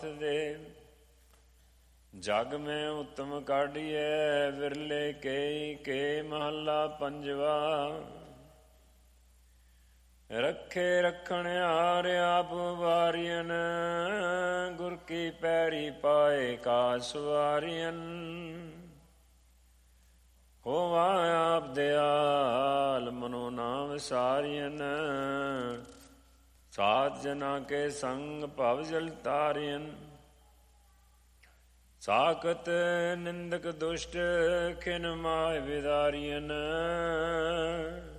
ਦੇ ਜਗ ਮੈਂ ਉਤਮ ਕਾਢੀਐ, ਵਿਰਲੇ ਕੇਈ ਕੇ ਮਹੱਲਾ ਪੰਜਵਾ। ਰੱਖੇ ਰੱਖਣ ਹਾਰ ਆਪ ਵਾਰੀਅਨ, ਗੁਰ ਕੀ ਪੈਰੀ ਪਾਏ ਕਾ ਸਵਾਰੀਅਨ। ਹੋਵਾ ਆਪ ਦਿਆਲ ਮਨੋ ਨਾ ਵਿਸਾਰੀਅਨ, ਸਾਧ ਜਨਾ ਕੇ ਸੰਗ ਭਵ ਜਲ ਤਾਰਿਅਨ। ਸਾਕਤ ਨਿੰਦਕ ਦੁਸ਼ਟ ਖਿਨ ਮਾਹਿ ਵਿਦਾਰੀਅਨ,